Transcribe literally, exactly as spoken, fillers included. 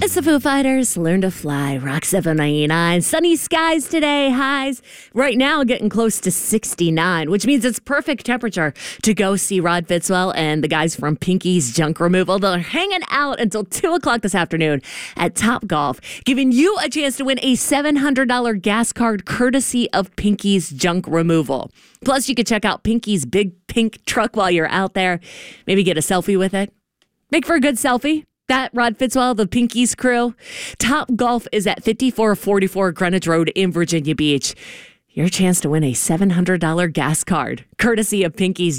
It's the Foo Fighters, Learn to Fly, Rock seven ninety-nine. Sunny skies today, highs right now getting close to sixty-nine, which means it's perfect temperature to go see Rod Fitzwell and the guys from Pinky's Junk Removal. They're hanging out until two o'clock this afternoon at Top Golf, giving you a chance to win a seven hundred dollars gas card courtesy of Pinky's Junk Removal. Plus, you can check out Pinky's big pink truck while you're out there. Maybe get a selfie with it. Make for a good selfie. That Rod Fitzwell, the Pinky's crew. Top Golf is at fifty-four forty-four Greenwich Road in Virginia Beach. Your chance to win a seven hundred dollars gas card, courtesy of Pinky's